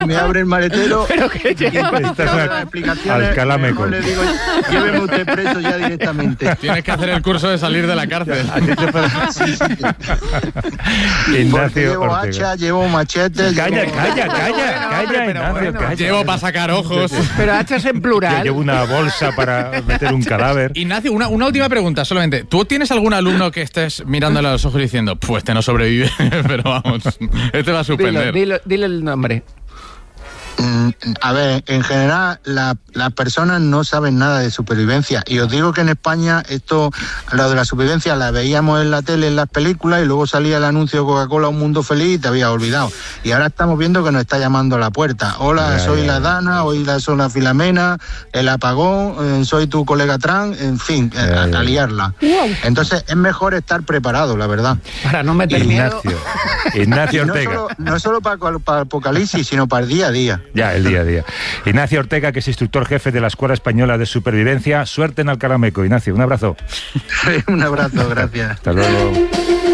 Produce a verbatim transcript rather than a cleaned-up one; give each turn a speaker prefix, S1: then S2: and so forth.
S1: me abre el maletero.
S2: Pero que
S1: lleva las explicaciones.
S3: Alcalá Meco.
S1: Le digo, lléveme usted preso ya directamente.
S4: Tienes que hacer el curso de salir de la cárcel.
S1: Sí, sí.
S3: Ignacio
S1: Porque llevo
S3: Ortega.
S1: hacha, llevo machete.
S3: Calla,
S1: llevo...
S3: calla, calla, calla,
S2: pero
S3: Ignacio,
S2: bueno.
S3: calla.
S4: Llevo para sacar ojos.
S2: Pero hachas en
S3: Yo
S2: plural.
S3: llevo una bolsa para meter un cadáver.
S4: Ignacio, una, una última pregunta solamente. ¿Tú tienes algún alumno que estés mirándole a los ojos y diciendo, pues este no sobrevive, pero vamos, este va a
S2: Dilo,
S4: suspender?
S2: dilo, dile el nombre.
S1: A ver, en general la, las personas no saben nada de supervivencia y os digo que en España esto, lo de la supervivencia la veíamos en la tele, en las películas y luego salía el anuncio de Coca-Cola Un Mundo Feliz y te habías olvidado y ahora estamos viendo que nos está llamando a la puerta. Hola,
S3: Ya,
S1: soy
S3: ya,
S1: la
S3: ya.
S1: Dana, hoy la soy la Filomena, el apagón, eh, soy tu colega Tran, en fin,
S3: Ya,
S1: eh, a,
S3: ya.
S1: a liarla. Entonces es mejor estar preparado, la verdad.
S2: Para no meter miedo.
S3: Ignacio. Ignacio
S1: Y no
S3: Ortega.
S1: solo, no solo para, para el apocalipsis, sino para el día a día.
S3: Ya, el día a día. Ignacio Ortega, que es instructor jefe de la Escuela Española de Supervivencia. Suerte en Alcalá Meco, Ignacio. Un abrazo.
S1: Un abrazo, gracias.
S3: Hasta luego.